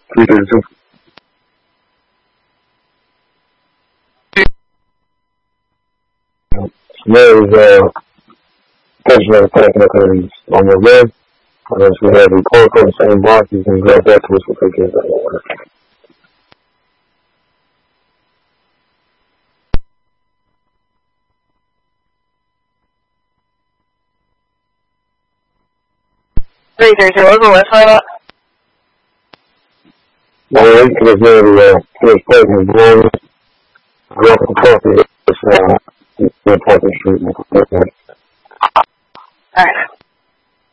332. There is touchdown attacking up on the red. Unless we have reports on the same block, you can grab that to us and take it that. What's the left side up? Well, because the first place is blowing. I got the coffee. It's Parker Street.